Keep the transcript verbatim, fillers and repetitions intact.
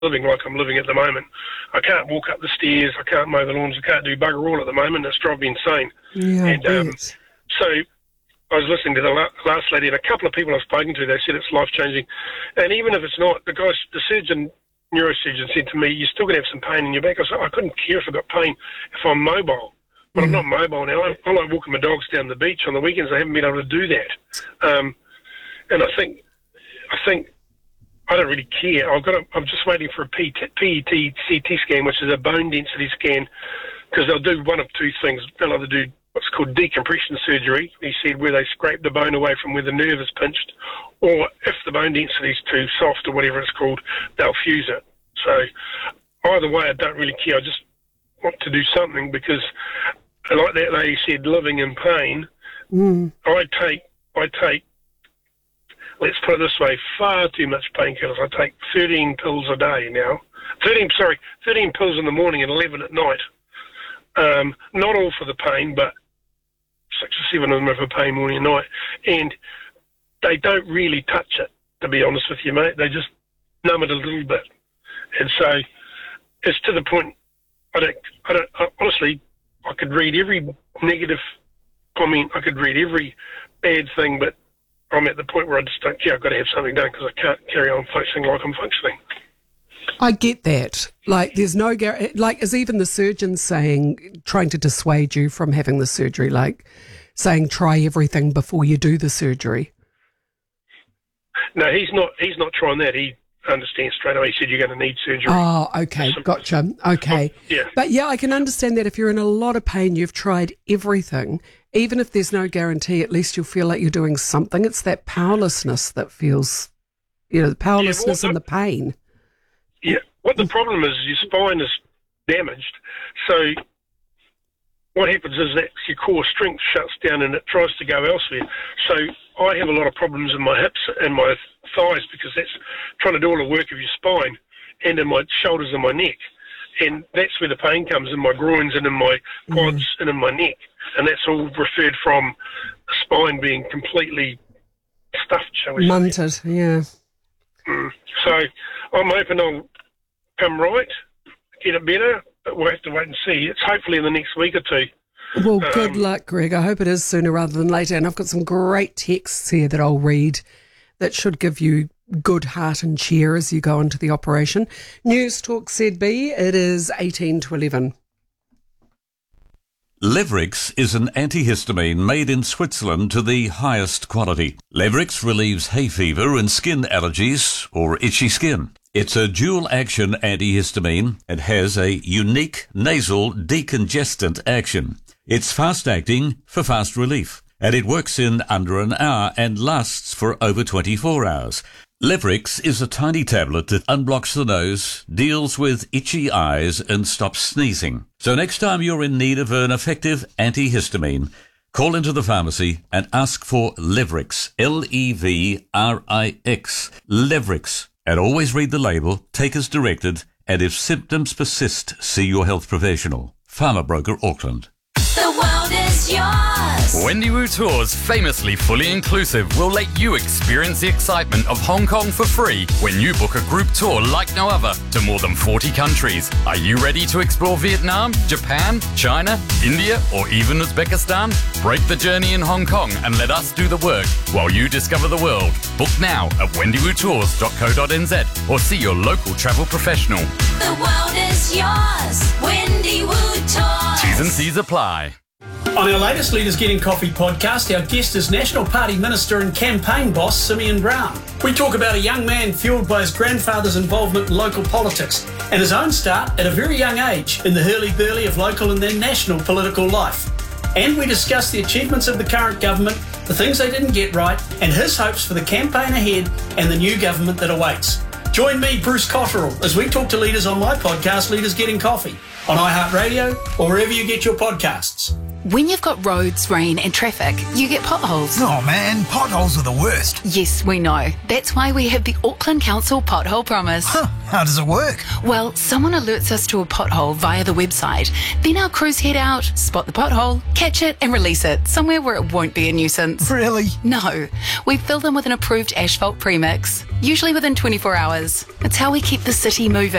living like I'm living at the moment. I can't walk up the stairs, I can't mow the lawns, I can't do bugger all at the moment. It's driving me insane. Yeah, and um, so I was listening to the la- last lady, and a couple of people I've spoken to, they said it's life-changing. And even if it's not, the guy, the surgeon, neurosurgeon said to me, you're still going to have some pain in your back. I said, I couldn't care if I got pain if I'm mobile. But mm. I'm not mobile now. I, I like walking my dogs down the beach on the weekends. I haven't been able to do that. Um, and I think, I think, I don't really care. I've got. A, I'm just waiting for a P E T C T scan, which is a bone density scan, because they'll do one of two things. They'll either do what's called decompression surgery, he said, where they scrape the bone away from where the nerve is pinched, or if the bone density is too soft or whatever it's called, they'll fuse it. So either way, I don't really care. I just want to do something, because, like that lady said, living in pain. Mm. I take. I take. Let's put it this way, far too much painkillers. I take thirteen pills a day now. thirteen, sorry, thirteen pills in the morning and eleven at night. Um, not all for the pain, but six or seven of them are for pain morning and night. And they don't really touch it, to be honest with you, mate. They just numb it a little bit. And so it's to the point, I don't, I don't, I, honestly, I could read every negative comment, I could read every bad thing, but I'm at the point where I just don't care. I've got to have something done, because I can't carry on functioning like I'm functioning. I get that. Like, there's no gar- like, is even the surgeon saying, trying to dissuade you from having the surgery, like saying try everything before you do the surgery? No, he's not. He's not trying that. He understands straight away. He said you're going to need surgery. Oh, okay, gotcha. Okay, oh, yeah. But yeah, I can understand that if you're in a lot of pain, you've tried everything. Even if there's no guarantee, at least you'll feel like you're doing something. It's that powerlessness that feels, you know, the powerlessness yeah, well, and the pain. Yeah, what the problem is, your spine is damaged. So what happens is that your core strength shuts down and it tries to go elsewhere. So I have a lot of problems in my hips and my thighs, because that's trying to do all the work of your spine, and in my shoulders and my neck. And that's where the pain comes, in my groins and in my quads mm. and in my neck. And that's all referred from the spine being completely stuffed, shall we say. Munted, yeah. Mm. So I'm hoping I'll come right, get it better, but we'll have to wait and see. It's hopefully in the next week or two. Well, good um, luck, Greg. I hope it is sooner rather than later. And I've got some great texts here that I'll read that should give you good heart and cheer as you go into the operation. News Talk Z B, it is eighteen to eleven. Levrix is an antihistamine made in Switzerland to the highest quality. Levrix relieves hay fever and skin allergies or itchy skin. It's a dual-action antihistamine and has a unique nasal decongestant action. It's fast-acting for fast relief, and it works in under an hour and lasts for over twenty-four hours. Levrix is a tiny tablet that unblocks the nose, deals with itchy eyes, and stops sneezing. So next time you're in need of an effective antihistamine, call into the pharmacy and ask for Levrix, L E V R I X, Levrix. And always read the label, take as directed, and if symptoms persist, see your health professional. Pharma Broker Auckland. The world is yours. Wendy Wu Tours, famously fully inclusive, will let you experience the excitement of Hong Kong for free when you book a group tour like no other to more than forty countries. Are you ready to explore Vietnam, Japan, China, India, or even Uzbekistan? Break the journey in Hong Kong and let us do the work while you discover the world. Book now at wendy wu tours dot co dot n z or see your local travel professional. The world is yours. Wendy Wu Tours. T's and C's apply. On our latest Leaders Getting Coffee podcast, our guest is National Party Minister and campaign boss, Simeon Brown. We talk about a young man fuelled by his grandfather's involvement in local politics and his own start at a very young age in the hurly-burly of local and then national political life. And we discuss the achievements of the current government, the things they didn't get right, and his hopes for the campaign ahead and the new government that awaits. Join me, Bruce Cotterill, as we talk to leaders on my podcast, Leaders Getting Coffee, on iHeartRadio or wherever you get your podcasts. When you've got roads, rain and traffic, you get potholes. Oh man, potholes are the worst. Yes, we know. That's why we have the Auckland Council Pothole Promise. Huh, how does it work? Well, someone alerts us to a pothole via the website. Then our crews head out, spot the pothole, catch it and release it somewhere where it won't be a nuisance. Really? No. We fill them with an approved asphalt premix, usually within twenty-four hours. It's how we keep the city moving.